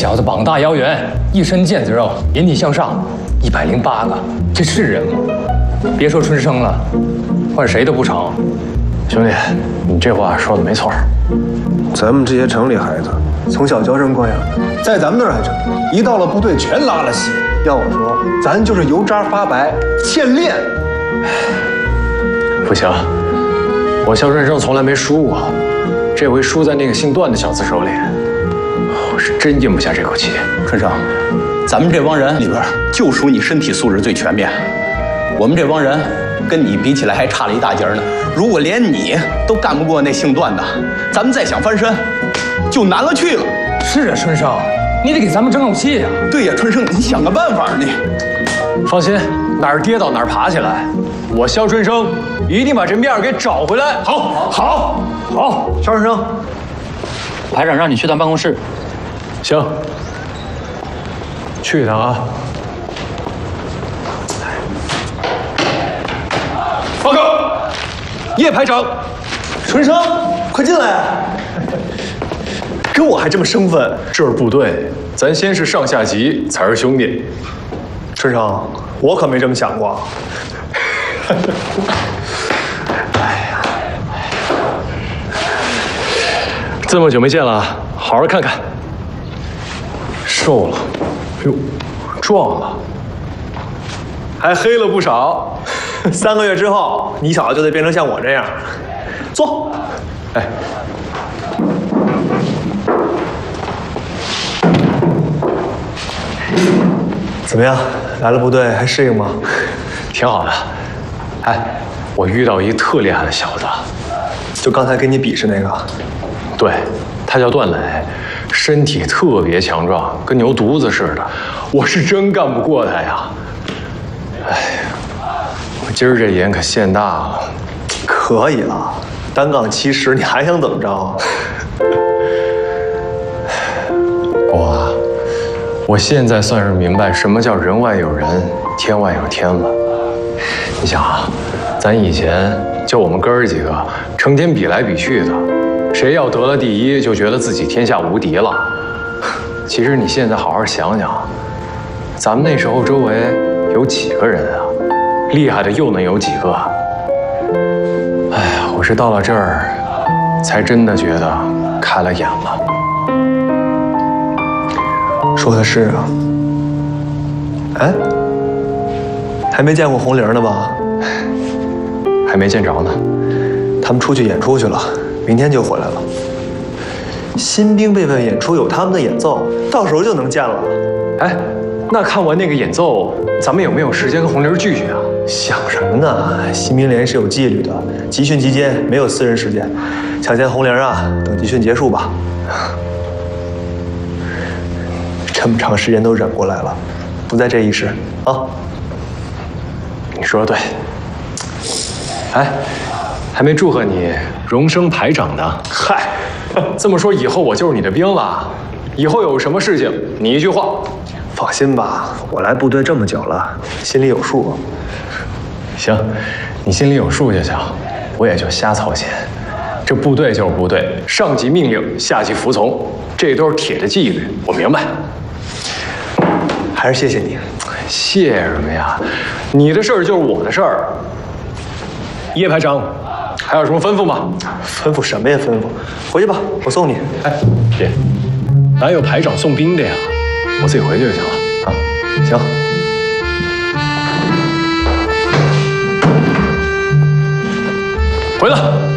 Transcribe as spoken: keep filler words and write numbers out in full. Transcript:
小子膀大腰圆，一身腱子肉，引体向上，一百零八个，这是人吗？别说春生了，换谁都不成。 兄弟，你这话说的没错。 咱们这些城里孩子，从小娇生惯养，在咱们那儿还成，一到了部队全拉了稀。要我说，咱就是油渣发白，欠练。 不行，我肖春生从来没输过，这回输在那个姓段的小子手里，我是真咽不下这口气。 春生，咱们这帮人里边就属你身体素质最全面，我们这帮人跟你比起来还差了一大截呢。如果连你都干不过那姓段的，咱们再想翻身就难了去了。 是啊，春生，你得给咱们争口气呀。 对呀，春生，你想个办法你。 放心，哪儿跌倒哪儿爬起来，我肖春生一定把这面儿给找回来。 好，好，好， 肖春生， 排长让你去趟办公室。 行，去一趟啊。报告，叶排长， 春生，快进来！跟我还这么生分？ 这是部队，咱先是上下级，才是兄弟。 春生，我可没这么想过。 这么久没见了，好好看看。瘦了，哎呦，壮了，还黑了不少。 三个月之后，你小子就得变成像我这样。坐。 哎。 怎么样？来了部队还适应吗？ 挺好的。哎，我遇到一特厉害的小子， 就刚才跟你比试那个。 对，他叫段磊，身体特别强壮，跟牛犊子似的。我是真干不过他呀。哎，我今儿这眼可现大了。 可以了，单杠七十，你还想怎么着？ 我，我现在算是明白什么叫人外有人，天外有天了。你想啊，咱以前就我们哥儿几个，成天比来比去的，谁要得了第一，就觉得自己天下无敌了。其实你现在好好想想，咱们那时候周围有几个人啊？厉害的又能有几个？哎呀，我是到了这儿，才真的觉得开了眼了。 说的是啊。哎，还没见过红玲呢吧？ 还没见着呢。 他们出去演出去了，明天就回来了。新兵备份演出有他们的演奏，到时候就能见了。 哎，那看完那个演奏，咱们有没有时间跟红玲聚聚啊？ 想什么呢？新兵连是有纪律的，集训期间没有私人时间。想见红玲啊，等集训结束吧。这么长时间都忍过来了，不在这一时啊。 你说的对。哎，还没祝贺你荣升排长呢。嗨，这么说以后我就是你的兵了。以后有什么事情，你一句话。 放心吧，我来部队这么久了，心里有数。 行，你心里有数就行，我也就瞎操心。这部队就是部队，上级命令，下级服从，这都是铁的纪律，我明白。 还是谢谢你。 谢什么呀？你的事儿就是我的事儿。叶排长，还有什么吩咐吗？ 吩咐什么呀？吩咐，回去吧，我送你。 哎，别，哪有排长送兵的呀？我自己回去就行了啊。 行。 回来。